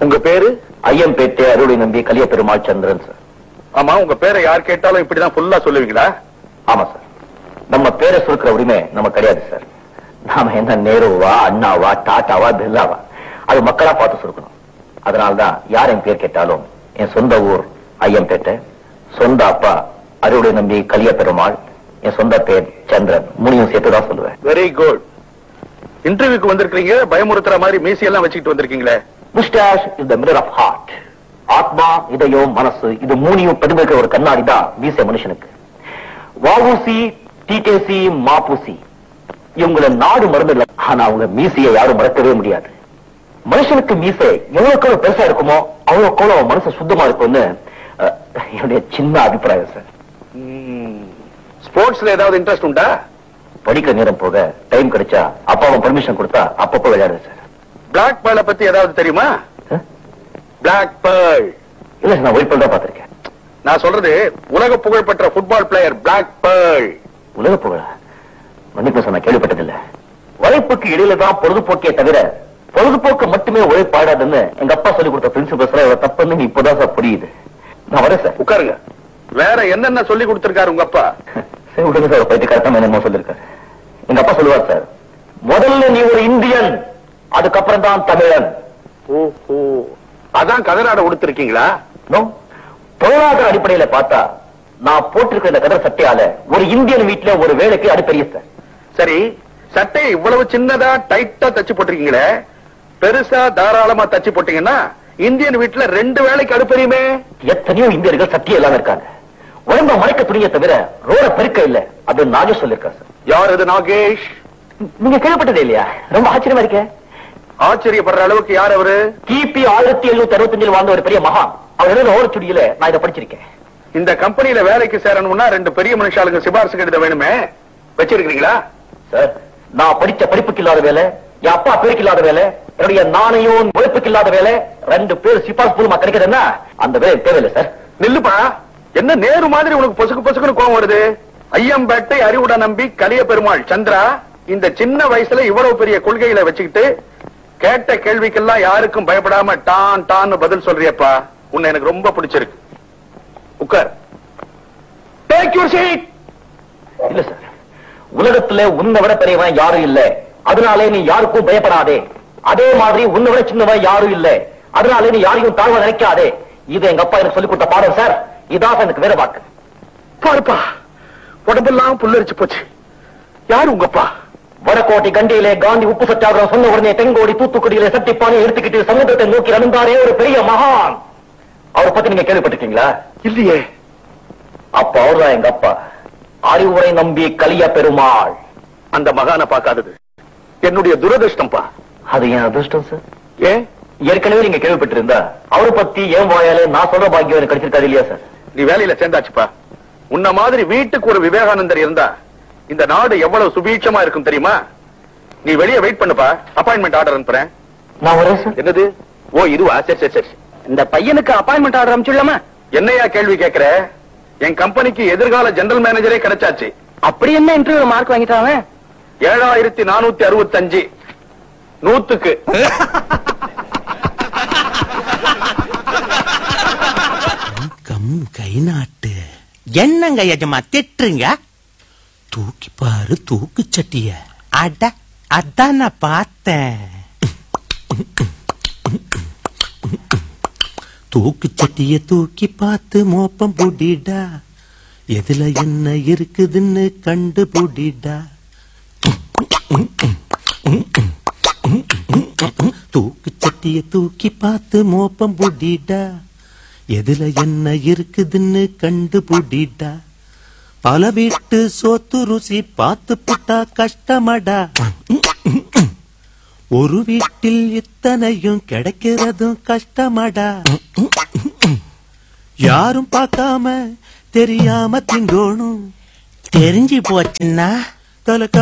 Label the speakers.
Speaker 1: உங்க பேரு?
Speaker 2: ஐயம்பேட்டை அருளை நம்பி கலிய பெருமாள் சந்திரன் சார்.
Speaker 1: ஆமா, உங்க பேரை யார் கேட்டாலும் இப்படிதான் ஃபுல்லா சொல்லுவீங்களா?
Speaker 2: ஆமா சார். நம்ம பேரை சுருக்கிற உரிமை நம்ம கிடையாது சார். நாம என்ன நேருவா, அண்ணாவா, டாட்டாவா, பிர்லாவா, அது மக்களா பார்த்து சுருக்கணும். அதனால்தான் யார் என் பேர் கேட்டாலும் என் சொந்த ஊர் ஐயம்பேட்டை, சொந்த அப்பா அருளை நம்பி கலிய பெருமாள், என் சொந்த பேர் சந்திரன், மூணையும் சேர்த்துதான் சொல்லுவேன்.
Speaker 1: Very good. இன்டர்வியூக்கு வந்திருக்கீங்க, பயமுறுத்துற மாதிரி மீசி எல்லாம் வச்சுக்கிட்டு வந்திருக்கீங்களே.
Speaker 2: Moustache is the mirror of heart. ஆத்மா, இதயம், மனசு இது மூணையும் பிரதிபலிக்கிற ஒரு கண்ணாடி தான் மீசை மனுஷனுக்கு. வாவூசி, டிகேசி, மாபூசி இவங்கள நாடு மறந்து இல்லை. ஆனா அவங்க மீசையை யாரும் மறக்கவே முடியாது. மனுஷனுக்கு மீசை எவ்வளவு பெருசா இருக்குமோ அவ்வளவு அவன் மனசு சுத்தமா இருக்கும்னு என்னுடைய சின்ன அபிப்பிராயம் சார்.
Speaker 1: ஸ்போர்ட்ஸ்ல ஏதாவது இன்ட்ரெஸ்ட் உண்டா?
Speaker 2: படிக்கிற நேரம் போக டைம் கிடைச்சா அப்பாவும் பர்மிஷன் கொடுத்தா அப்பப்போ விளையாடுறேன் சார்.
Speaker 1: பிளாக் பேர்ல பத்தி ஏதாவது தெரியுமா? பிளாக் பேர்ல்
Speaker 2: இல்ல, நான் ஒயிட் பேர்ல் தான் பார்த்திருக்கேன்.
Speaker 1: நான் சொல்றது உலக புகழ்பெற்ற ஃபுட்பால் பிளேயர் பிளாக் பேர்ல்.
Speaker 2: உலக புகழ மன்னிப்பு சார், நான் கேள்விப்பட்டதில்லை. உழைப்புக்கு இடையில தான் பொழுதுபோக்கே தவிர பொழுதுபோக்கு மட்டுமே உழைப்பாடாதுன்னு எங்க அப்பா சொல்லி கொடுத்த பிரின்சிபல் தப்புன்னு இப்பதான் சார் புரியுது. நான் வரேன் சார்.
Speaker 1: உட்காருங்க. வேற என்னென்ன சொல்லி கொடுத்திருக்காரு உங்க அப்பா?
Speaker 2: சரி விடுங்க சார், போயிட்டு கரெக்டா என்னமோ சொல்லிருக்காரு. எங்க அப்பா சொல்லுவார் சார், முதல்ல நீ ஒரு இந்தியன், அதுக்கப்புறம் தான் தமிழன்.
Speaker 1: ஓஹோ, அதான் கதராட உடுத்திருக்கீங்களா?
Speaker 2: பொருளாதார அடிப்படையில பார்த்தா நான் போட்டிருக்கிற இந்த கதர் சட்டையால ஒரு இந்தியன் வீட்டுல ஒரு வேலைக்கு அடுப்பெரிய சார்.
Speaker 1: சரி, சட்டையை இவ்வளவு சின்னதா டைட்டா தச்சு போட்டிருக்கீங்களே, பெருசா தாராளமா தச்சு போட்டீங்கன்னா இந்தியன் வீட்டுல 2 வேலைக்கு அடுப்பெரியுமே.
Speaker 2: எத்தனையோ இந்தியர்கள் சட்டியை இல்லாம இருக்காங்க. உடம்ப மறைக்க துணியை தவிர ரோட பெருக்க இல்ல. அது நாகேஷ் சொல்லிருக்காரு சார்.
Speaker 1: யார் அது நாகேஷ்?
Speaker 2: நீங்க கேள்விப்பட்டதே இல்லையா? ரொம்ப ஆச்சரியமா இருக்க.
Speaker 1: ஆச்சரியப்படுற அளவுக்கு யார் அவரு?
Speaker 2: கிபி 1765 வாழ்ந்த ஒரு பெரிய மகான். அவர் ஓரச்சுடியில நான் இதை படிச்சிருக்கேன்.
Speaker 1: இந்த கம்பெனியில வேலைக்கு சேரணும்னா 2 பெரிய மனுஷாளுங்க சிபாரிசு கடிதம் வேணுமே, வச்சிருக்கீங்களா?
Speaker 2: சார், நான் படிச்ச படிப்புக்கு இல்லாத வேலை, என் அப்பா பேருக்கு இல்லாத வேலை, என்னுடைய நாணயம் உழைப்புக்கு இல்லாத வேலை, 2 பேர் சிபாரிசு மூலமா கிடைக்கிறதுன்னா அந்த வேலை தேவையில்லை சார்.
Speaker 1: நில்லுப்பா, என்ன நேரு மாதிரி உனக்கு பொசுக்கு பொசுக்குன்னு கோவம் வருது? ஐயம்பேட்டை அறிவுட நம்பி கலிய பெருமாள் சந்திரா, இந்த சின்ன வயசுல இவ்வளவு பெரிய கொள்கையில வச்சுக்கிட்டு கேட்ட கேள்விக்கெல்லாம் யாருக்கும் பயப்படாம டான் டான்னு பதில் சொல்றியப்பா, உன்னை எனக்கு ரொம்ப பிடிச்சிருக்கு. உட்கார். Take your seat.
Speaker 2: இல்ல சார், உலகத்துல உன்னை விட பெரியவன் யாரும் இல்ல, அதனாலே நீ யாருக்கும் பயப்படாதே. அதே மாதிரி உன்னை விட சின்னவன் யாரும் இல்ல, அதனாலே நீ யாரையும் தாழ்வ நினைக்காதே. இது எங்க அப்பா எனக்கு சொல்லிக் கொடுத்த பாடம் சார். இதாக எனக்கு வேற வாக்கு.
Speaker 1: பாருப்பா, உடம்பெல்லாம் புல்லரிச்சு போச்சு. யாரு உங்க அப்பா?
Speaker 2: வடக்கோட்டை கண்டியிலே காந்தி உப்பு சத்தியாகிரகம் சொன்ன உடனே தெங்கோடி தூத்துக்குடியிலே சட்டிப்பானை எடுத்துக்கிட்டு சமுத்திரத்தை நோக்கி நடந்தாரே ஒரு பெரிய மகான். அவரை பத்தி நீங்க கேள்விப்பட்டிருக்கீங்களா?
Speaker 1: இல்லையே.
Speaker 2: அப்ப அவர்தான் எங்க அப்பா அறிவுரை நம்பி கலிய பெருமாள்.
Speaker 1: அந்த மகானை பார்க்காதது என்னுடைய துரதிருஷ்டம்பா.
Speaker 2: அது என் அதிர்ஷ்டம் சார்.
Speaker 1: ஏன்?
Speaker 2: ஏற்கனவே நீங்க கேள்விப்பட்டிருந்தா அவரை பத்தி ஏன் வாயாலே நான் சொல்ற பாக்கியம் எனக்கு கிடைச்சிருக்காது இல்லையா சார்?
Speaker 1: நீ வேலையில சேர்ந்தாச்சுப்பா. உன்ன மாதிரி வீட்டுக்கு ஒரு விவேகானந்தர் இருந்தா இந்த நாடு எவ்வளவு சுபீட்சமா இருக்கும் தெரியுமா? நீ வெளியே வெயிட் பண்ணுப்பா, அப்பாயின்மெண்ட் ஆர்டர் அனுப்புறேன்.
Speaker 2: நான் வரேன் சார்.
Speaker 1: என்னது? ஓ இதுவா? சரி சரி சரி.
Speaker 2: இந்த பையனுக்கு அப்பாயின்மெண்ட் ஆர்டர் அனுப்பிச்சுடலாமா?
Speaker 1: என்னையா கேள்வி கேட்கிற? என் கம்பெனிக்கு எதிர்கால ஜெனரல் மேனேஜரே கிடைச்சாச்சு.
Speaker 2: அப்படி என்ன இன்டர்வியூ மார்க் வாங்கிட்டாங்க?
Speaker 1: 7465 100க்கு.
Speaker 3: கம் கை நாட்டு என்னங்க எஜமா திட்டுறீங்க? தூக்கி பாரு தூக்கு சட்டிய. அட அதான் நான் பார்த்தேன். தூக்கு சட்டிய தூக்கி பார்த்து மோப்பம் புடிடா, எதுல என்ன இருக்குதுன்னு கண்டு புடிடா. தூக்கு சட்டிய தூக்கி பார்த்து மோப்பம் புடிடா, எதுல என்ன இருக்குதுன்னு கண்டு புடிடா. பல வீட்டு சோத்து ருசி பார்த்து புட்டா கஷ்டமடா. ஒரு வீட்டில் இத்தனையும் கிடைக்கிறதும் கஷ்டமடா. யாரும் பார்க்காம தெரியாம திங்கோணும். தெரிஞ்சு போச்சுன்னா தலக்க